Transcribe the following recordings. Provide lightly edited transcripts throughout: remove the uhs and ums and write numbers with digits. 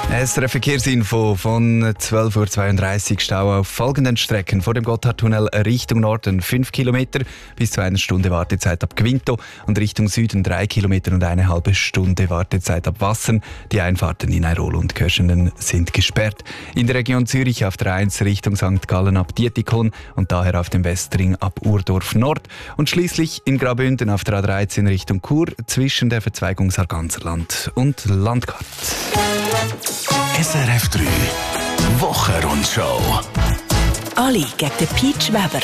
SRF Verkehrsinfo von 12.32 Uhr. Stau auf folgenden Strecken. Vor dem Gotthardtunnel Richtung Norden 5 Kilometer bis zu einer Stunde Wartezeit ab Quinto und Richtung Süden 3 Kilometer und eine halbe Stunde Wartezeit ab Wassern. Die Einfahrten in Airol und Köschenden sind gesperrt. In der Region Zürich auf der 1 Richtung St. Gallen ab Dietikon und daher auf dem Westring ab Urdorf Nord. Und schließlich in Graubünden auf der A13 Richtung Chur zwischen der Verzweigung Sarganserland und Landquart. SRF 3 Wochenrundschau. Ali gegen den Peach Weber.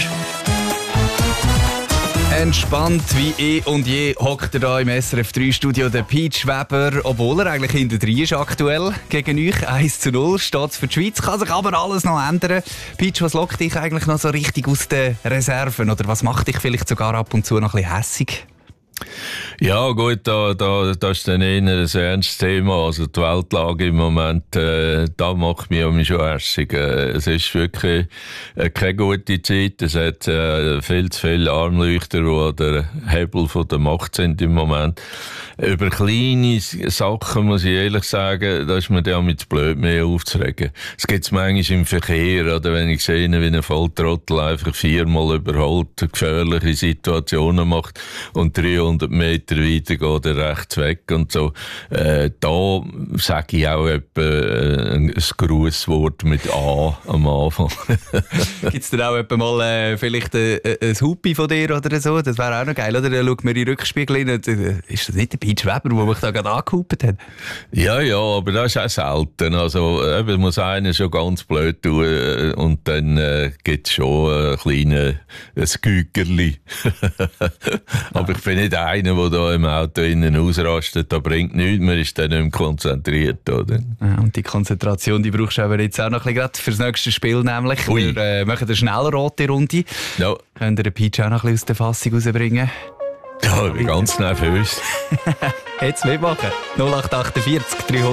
Entspannt wie eh und je hockt er da im SRF 3 Studio der Peach Weber, obwohl er eigentlich hinter 3 ist aktuell gegen euch. 1:0 steht es für die Schweiz, kann sich aber alles noch ändern. Peach, was lockt dich eigentlich noch so richtig aus den Reserven oder was macht dich vielleicht sogar ab und zu noch ein bisschen hässig? Ja gut, da ist dann eher ein ernstes Thema. Also die Weltlage im Moment, da macht mich schon hässig. Es ist wirklich keine gute Zeit. Es hat viel zu viele Armleuchter, die an der Hebel von der Macht sind im Moment. Über kleine Sachen muss ich ehrlich sagen, da ist mir dann mit blöd mehr aufzuregen. Es gibt es manchmal im Verkehr, oder wenn ich sehe, wie ein Volltrottel einfach 4-mal überholt, gefährliche Situationen macht und 300 Meter weiter geht er rechts weg und so. Da sage ich auch etwa ein Grußwort mit A am Anfang. Gibt es da auch etwa mal vielleicht ein Hupi von dir oder so? Das wäre auch noch geil, oder? Dann schaut man in den Rückspiegel rein und ist das nicht der Peach Weber, der mich da gerade angehupt hat? Ja, aber das ist auch selten. Also, muss einer schon ganz blöd tun und dann gibt es schon ein Gügerli. Aber ich bin nicht einer, der da im Auto innen ausrastet. Das bringt nichts, man ist dann nicht mehr konzentriert. Oder? Ja, und die Konzentration, die brauchst du aber jetzt auch noch ein bisschen fürs nächste Spiel, nämlich. Ui. Wir machen eine schnelle rote Runde. Ja. Könnt ihr den Peach auch noch ein bisschen aus der Fassung rausbringen? Ja, ganz schnell für uns. Jetzt mitmachen. 0848 300